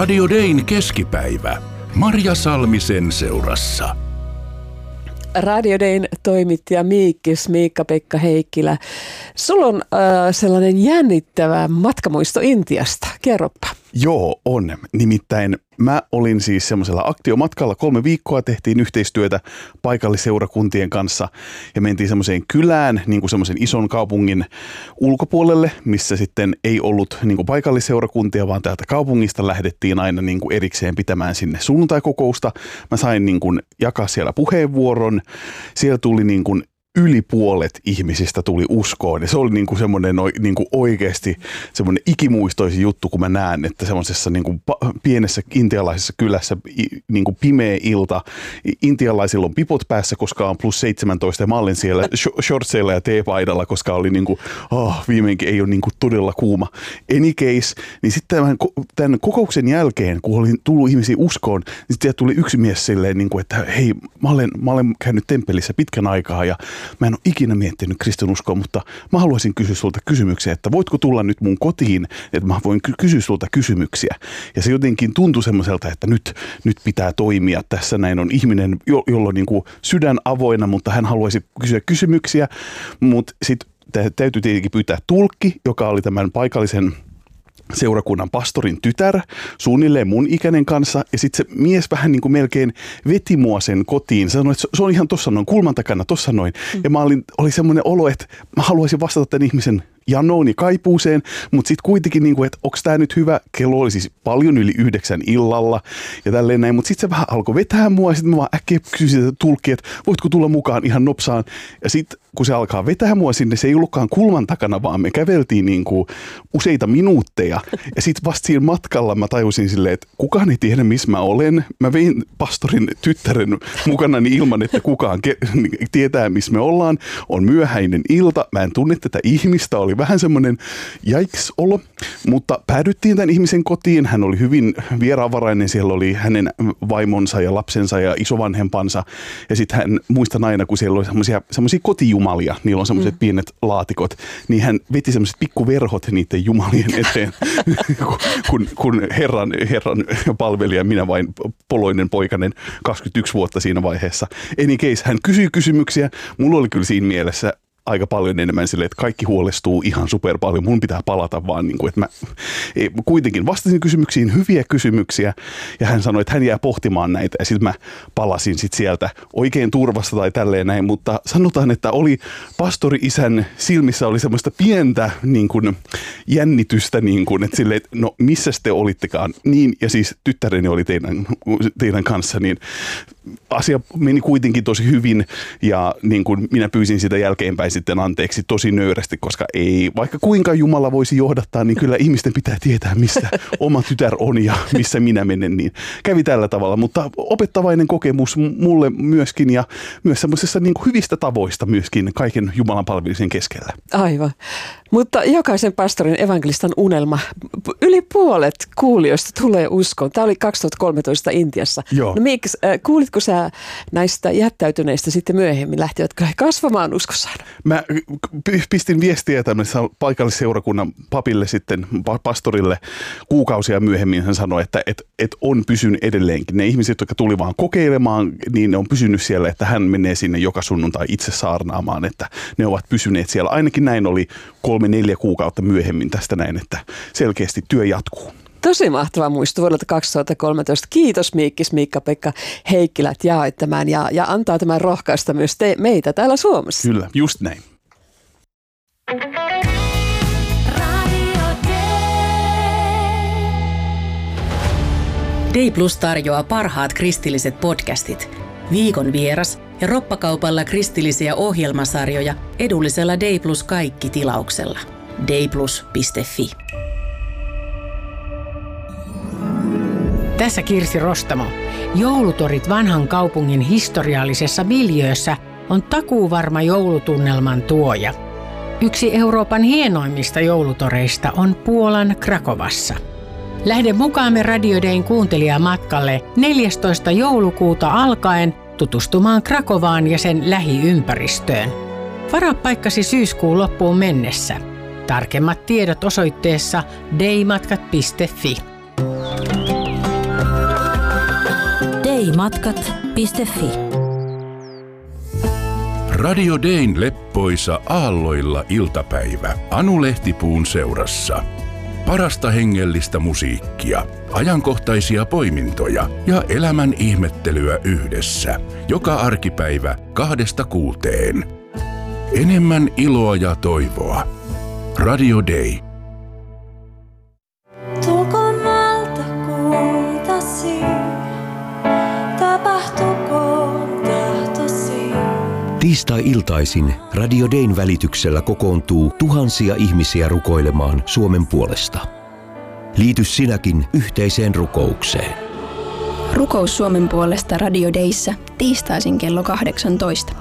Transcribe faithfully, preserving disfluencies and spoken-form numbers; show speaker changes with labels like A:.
A: Radio Dayn keskipäivä. Marja Salmisen seurassa.
B: Radio Dayn toimittaja Miikkis, Miikka-Pekka Heikkilä. Sulla on äh, sellainen jännittävä matkamuisto Intiasta. Kerropa.
C: Joo, on. Nimittäin mä olin siis semmoisella aktiomatkalla kolme viikkoa, tehtiin yhteistyötä paikallisseurakuntien kanssa ja mentiin semmoiseen kylään, niin kuin semmoisen ison kaupungin ulkopuolelle, missä sitten ei ollut niin kuin paikallisseurakuntia, vaan täältä kaupungista lähdettiin aina niin kuin erikseen pitämään sinne sunnuntaikokousta. Mä sain niin kuin jakaa siellä puheenvuoron. Siellä tuli niin kuin yli puolet ihmisistä tuli uskoon ja se oli niinku semmoinen niinku oikeasti semmoinen ikimuistoisin juttu, kun mä näen, että semmoisessa niinku pienessä intialaisessa kylässä niinku pimeä ilta, intialaisilla on pipot päässä, koska on plus seitsemäntoista ja mä olin siellä shortseilla ja teepaidalla, koska oli niinku, oh, viimeinkin ei ole niinku todella kuuma. Any case, niin sitten tämän, tämän kokouksen jälkeen, kun oli tullut ihmisiä uskoon, niin sitten tuli yksi mies silleen, niinku, että hei, mä olen, mä olen käynyt temppelissä pitkän aikaa ja mä en ole ikinä miettinyt kristinuskoa, mutta mä haluaisin kysyä sulta kysymyksiä, että voitko tulla nyt mun kotiin, että mä voin kysyä sulta kysymyksiä. Ja se jotenkin tuntui semmoiselta, että nyt, nyt pitää toimia. Tässä näin on ihminen, jo, jolla on niin kuin sydän avoinna, mutta hän haluaisi kysyä kysymyksiä. Mutta sitten täytyy tietenkin pyytää tulkki, joka oli tämän paikallisen seurakunnan pastorin tytär, suunnilleen mun ikäinen kanssa, ja sitten se mies vähän niin kuin melkein veti mua sen kotiin. Sanoi, että se on ihan tuossa noin, kulman takana, tuossa noin. Mm. Ja mä olin, oli semmoinen olo, että mä haluaisin vastata tämän ihmisen janoon ja kaipuuseen, mutta sitten kuitenkin, niin kuin, että onko tämä nyt hyvä, kello oli siis paljon yli yhdeksän illalla ja tälleen näin, mutta sitten se vähän alkoi vetää mua ja sitten mä vaan äkkiä kysyin sitä tulkkia, että voitko tulla mukaan ihan nopsaan ja sitten kun se alkaa vetää mua sinne, se ei ollutkaan kulman takana, vaan me käveltiin niin kuin useita minuutteja ja sitten vasta siinä matkalla mä tajusin silleen, että kukaan ei tiedä, missä mä olen. Mä vein pastorin tyttären mukanani ilman, että kukaan ke- tietää, missä me ollaan. On myöhäinen ilta, mä en tunne tätä ihmistä, oli vähän semmoinen jaiks-olo, mutta päädyttiin tämän ihmisen kotiin. Hän oli hyvin vieraanvarainen, siellä oli hänen vaimonsa ja lapsensa ja isovanhempansa. Ja sitten hän, muistan aina, kun siellä oli semmoisia, semmoisia kotijumalia, niillä on semmoiset mm. pienet laatikot, niin hän veti semmoiset pikkuverhot niiden jumalien eteen, kun, kun herran, herran palvelija, minä vain poloinen poikainen, kaksikymmentäyksi vuotta siinä vaiheessa. Any case, hän kysyi kysymyksiä, mulla oli kyllä siinä mielessä aika paljon enemmän silleen, että kaikki huolestuu ihan super paljon. Mun pitää palata vaan, niin kuin, että mä kuitenkin vastasin kysymyksiin, hyviä kysymyksiä, ja hän sanoi, että hän jää pohtimaan näitä, ja sitten mä palasin sit sieltä oikein turvasta tai tälleen näin, mutta sanotaan, että oli pastori-isän silmissä oli semmoista pientä niin kuin, jännitystä, niin kuin, että silleen, että no missä te olittekaan, niin, ja siis tyttäreni oli teidän, teidän kanssa, niin asia meni kuitenkin tosi hyvin, ja niin kuin minä pyysin sitä jälkeenpäin sitten anteeksi tosi nöyrästi, koska ei, vaikka kuinka Jumala voisi johdattaa, niin kyllä ihmisten pitää tietää, missä oma tytär on ja missä minä menen, niin kävi tällä tavalla, mutta opettavainen kokemus mulle myöskin ja myös semmoisessa niin kuin hyvistä tavoista myöskin kaiken Jumalan palvelusen keskellä. Aivan,
B: mutta jokaisen pastorin evankelistan unelma, yli puolet kuulijoista tulee uskoon. Tämä oli kaksituhattakolmetoista Intiassa.
C: Joo.
B: No Miiks, kuulitko sä näistä jättäytyneistä sitten myöhemmin, lähtivätkö he kasvamaan uskossaan?
C: Mä pistin viestiä tämmöisessä paikallisseurakunnan papille sitten, pastorille kuukausia myöhemmin. Hän sanoi, että et, et on pysynyt edelleenkin. Ne ihmiset, jotka tuli vaan kokeilemaan, niin ne on pysynyt siellä, että hän menee sinne joka sunnuntai itse saarnaamaan, että ne ovat pysyneet siellä. Ainakin näin oli kolme, neljä kuukautta myöhemmin tästä näin, että selkeästi työ jatkuu.
B: Tosi mahtava muisto vuodelta kaksituhattakolmetoista. Kiitos Miikkis, Miikka-Pekka Heikkilä, että jaoit tämän ja, ja antaa tämän rohkaista myös te, meitä täällä Suomessa.
C: Kyllä, just näin.
D: Day Plus tarjoaa parhaat kristilliset podcastit, viikon vieras ja roppakaupalla kristillisiä ohjelmasarjoja edullisella Day Plus kaikki tilauksella. dayplus piste fi.
E: Tässä Kirsi Rostamo. Joulutorit vanhan kaupungin historiallisessa miljöössä on takuuvarma joulutunnelman tuoja. Yksi Euroopan hienoimmista joulutoreista on Puolan Krakovassa. Lähde mukaamme Radio Dayn kuuntelijamatkalle neljästoista joulukuuta alkaen tutustumaan Krakovaan ja sen lähiympäristöön. Varaa paikkasi syyskuun loppuun mennessä. Tarkemmat tiedot osoitteessa daymatkat piste fi.
F: daymatkat piste fi.
A: Radio Dayn leppoisa aalloilla iltapäivä Anu Lehtipuun seurassa. Parasta hengellistä musiikkia, ajankohtaisia poimintoja ja elämän ihmettelyä yhdessä. Joka arkipäivä kahdesta kuuteen. Enemmän iloa ja toivoa. Radio Day.
G: Tulkoon maalta kultasi, tapahtukoon tahtosi.
H: Tiistai-iltaisin Radio Dayn välityksellä kokoontuu tuhansia ihmisiä rukoilemaan Suomen puolesta. Liity sinäkin yhteiseen rukoukseen.
I: Rukous Suomen puolesta Radio Dayssä tiistaisin kello kahdeksantoista.